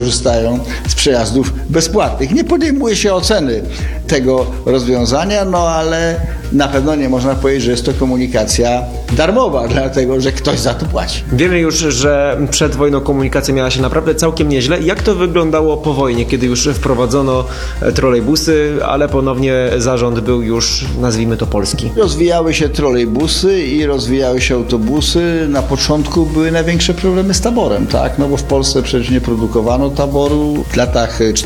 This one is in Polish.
korzystają z przejazdów bezpłatnych. Nie podejmuje się oceny tego rozwiązania, no ale na pewno nie można powiedzieć, że jest to komunikacja darmowa, dlatego że ktoś za to płaci. Wiemy już, że przed wojną komunikacja miała się naprawdę całkiem nieźle. Jak to wyglądało po wojnie, kiedy już wprowadzono trolejbusy, ale ponownie zarząd był już, nazwijmy to, polski? Rozwijały się trolejbusy i rozwijały się autobusy. Na początku były największe problemy z taborem, tak? No bo w Polsce przecież nie produkowano taboru. W latach